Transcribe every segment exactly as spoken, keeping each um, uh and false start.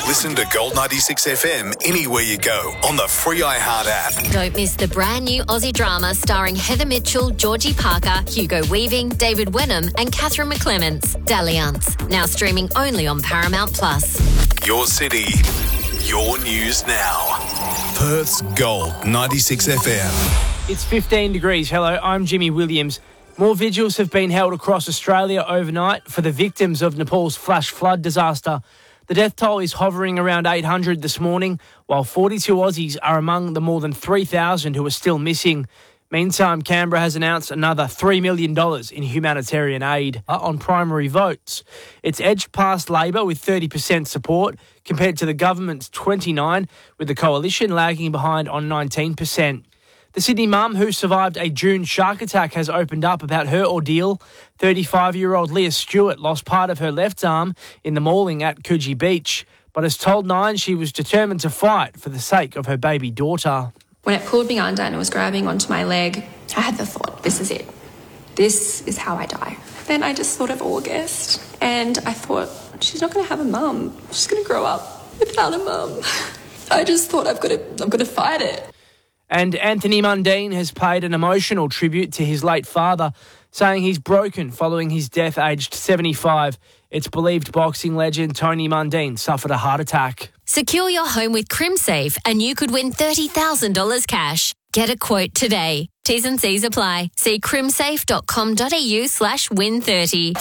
Listen to Gold ninety-six F M anywhere you go on the free iHeart app. Don't miss the brand new Aussie drama starring Heather Mitchell, Georgie Parker, Hugo Weaving, David Wenham and Catherine McClements, Dalliance. Now streaming only on Paramount Plus. Your city, your news now. Perth's Gold ninety-six F M. It's fifteen degrees. Hello, I'm Jimmy Williams. More vigils have been held across Australia overnight for the victims of Nepal's flash flood disaster. The death toll is hovering around eight hundred this morning, while forty-two Aussies are among the more than three thousand who are still missing. Meantime, Canberra has announced another three million dollars in humanitarian aid on primary votes. It's edged past Labor with thirty percent support compared to the government's twenty-nine, with the coalition lagging behind on nineteen percent. The Sydney mum who survived a June shark attack has opened up about her ordeal. thirty-five-year-old Leah Stewart lost part of her left arm in the mauling at Coogee Beach, but has told Nine she was determined to fight for the sake of her baby daughter. When it pulled me under and it was grabbing onto my leg, I had the thought, this is it. This is how I die. Then I just thought of August and I thought, she's not going to have a mum. She's going to grow up without a mum. I just thought, I've got to, I've got to fight it. And Anthony Mundine has paid an emotional tribute to his late father, saying he's broken following his death aged seventy-five. It's believed boxing legend Tony Mundine suffered a heart attack. Secure your home with CrimSafe and you could win thirty thousand dollars cash. Get a quote today. T's and C's apply. See crimsafe.com.au slash win 30.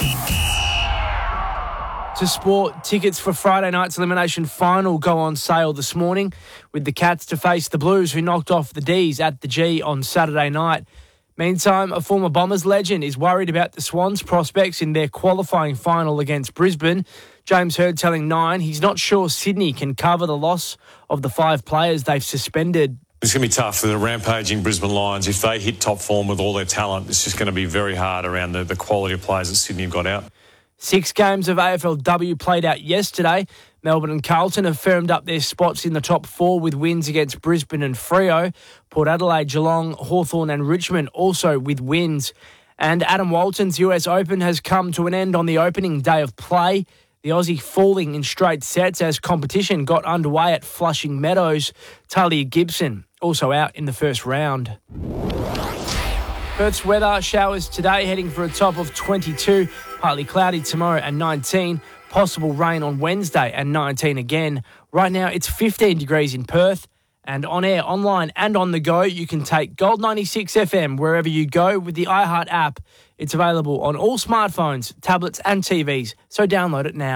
To sport, tickets for Friday night's elimination final go on sale this morning, with the Cats to face the Blues, who knocked off the D's at the G on Saturday night. Meantime, a former Bombers legend is worried about the Swans' prospects in their qualifying final against Brisbane. James Hird telling Nine he's not sure Sydney can cover the loss of the five players they've suspended. It's going to be tough for the rampaging Brisbane Lions. If they hit top form with all their talent, it's just going to be very hard around the, the quality of players that Sydney have got out. Six games of A F L W played out yesterday. Melbourne and Carlton have firmed up their spots in the top four with wins against Brisbane and Freo. Port Adelaide, Geelong, Hawthorn and Richmond also with wins. And Adam Walton's U S Open has come to an end on the opening day of play. The Aussie falling in straight sets as competition got underway at Flushing Meadows. Talia Gibson also out in the first round. Perth's weather, showers today heading for a top of twenty-two, partly cloudy tomorrow and nineteen, possible rain on Wednesday and nineteen again. Right now it's fifteen degrees in Perth, and on air, online and on the go, you can take Gold ninety-six F M wherever you go with the iHeart app. It's available on all smartphones, tablets and T Vs, so download it now.